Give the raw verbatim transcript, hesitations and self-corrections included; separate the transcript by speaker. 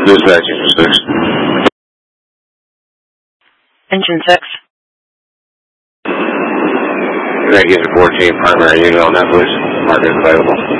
Speaker 1: Dispatch, engine six.
Speaker 2: Engine six.
Speaker 1: Can I get a fourteen primary unit on that, please? Mark is available.